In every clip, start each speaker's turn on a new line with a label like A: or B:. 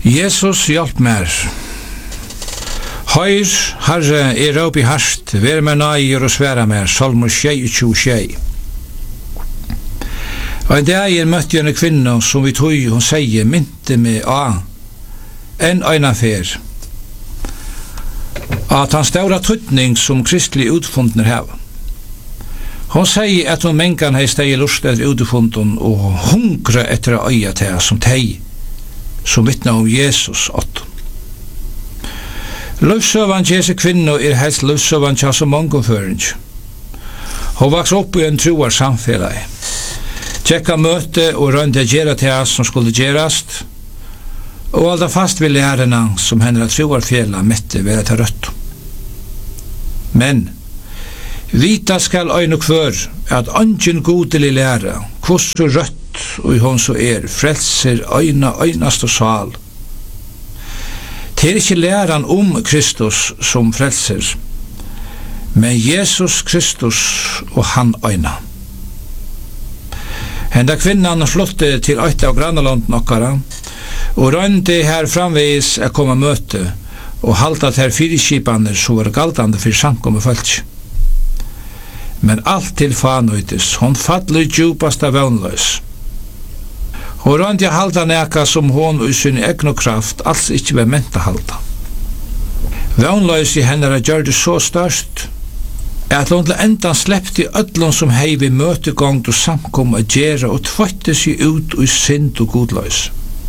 A: Jesus hjelp mer. Høyr, Herre, rop I harst, vær meg nøyer og sværa mer, Salmer 22. Og en dag møtte jeg en kvinne som vi tog, hun sier, mynte meg en fer, at han ståra tøtning som kristelig utfundner heva. Hon sier at hun mengan hei steg lust etter utfunden og hungre etter å øye til som teg, som vittna om Jesus åt. Løvsøvan Jesu kvinno helst løvsøvan tja som mongomføring. Hun vaks opp I en troar samfellag. Tjekka møte og rønte gjera til som skulle gjerast, og alda fast ved lærerna som henne troar fjela mette vera til rødt. Men vita skal øyne kvør at ungen godelig lære hvordan rødt og hon så frelser øynast og sal. Det ikke læren om Kristus som frelser, men Jesus Kristus og han øyne. Henda kvinnan flotte til øyne av Grannaland nokkara, og rønte her framveis komme møte og halta til fyrskipaner som var galtande for samkommet folk. Men alt til fanøytis, hon fattler djupast av vøgnløs. Hun rønte jeg halta neka som hon I sin egno kraft alls ikke var ment å halta. Vøgnløs I henne gjør det så størst, at hon til endan sleppte ødlån som hei vi møtegongt og samkom å gjøre og tvøtte seg ut I synd og godløs.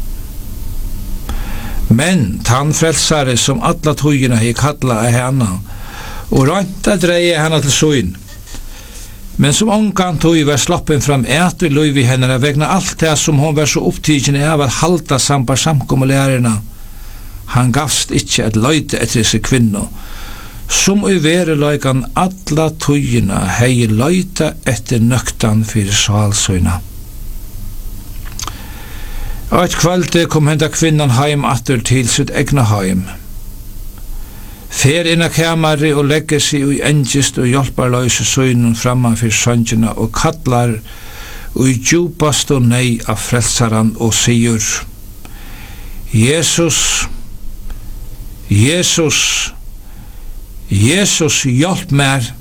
A: Men tann frelsare som alla tøyina hei kalla av henne, og rønte dreie henne til søyn, men som ongan tog var sloppen fram og løy I henne vegna alt det som hon var så opptidgen av at halda sambar samkommelærerna. Han gavst ikkje et løyte etter disse kvinno, som I vereløygan alla tøyina hei løyta etter nøktan fyrir svalsøyna. Og et kvölde kom henda kvinnan heim atter til sitt egna heim. Fer inn av kamari og legger seg I engist og hjelpar løyse søgnen framman fyrir søngjena og kallar og djupast og nei av frelsaran og sier: Jesus, Jesus, Jesus, hjelp mer.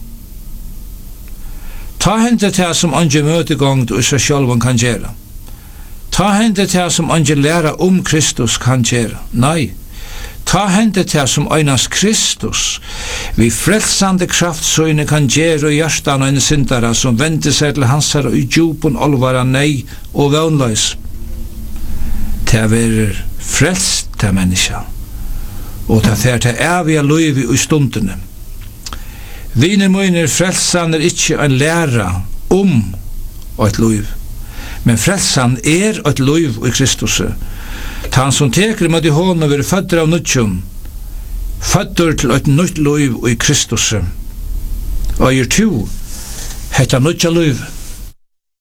A: Ta hende til som ange møtegongt og seg sjálvan kan gjøre. Ta hende til som ange læra om Kristus kan gjøre. Nei, ta hende til som øynas Kristus, vi frelsande kraftsøyne kan gjøre hjertan og en syndara som venter seg til hans herre I djupun olvara nei og vøgnløys. Til å være frelst til menneska, og til å være til evige løyvi I stundene. Viner møyner frelsan ikke en læra om og et løyv, men frelsan et løyv I Kristus. Han som teker med I hånden og være fødder av nødtjum, fødder til et nytt liv I Kristus. Og to, hetta nødtja liv.